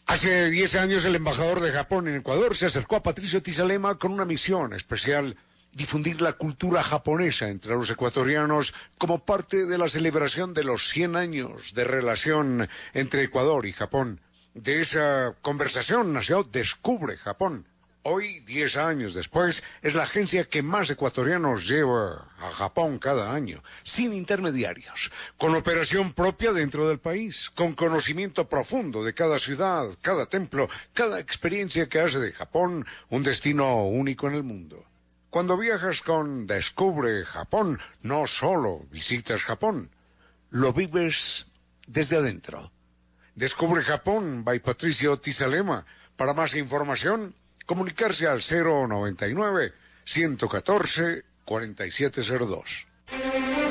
Hace 10 años el embajador de Japón en Ecuador se acercó a Patricio Tizalema con una misión especial: difundir la cultura japonesa entre los ecuatorianos como parte de la celebración de los 100 años de relación entre Ecuador y Japón. De esa conversación nació Descubre Japón. Hoy, 10 años después, es la agencia que más ecuatorianos lleva a Japón cada año, sin intermediarios, con operación propia dentro del país, con conocimiento profundo de cada ciudad, cada templo, cada experiencia que hace de Japón un destino único en el mundo. Cuando viajas con Descubre Japón, no solo visitas Japón, lo vives desde adentro. Descubre Japón by Patricio Tizalema. Para más información, comunicarse al 099-114-4702.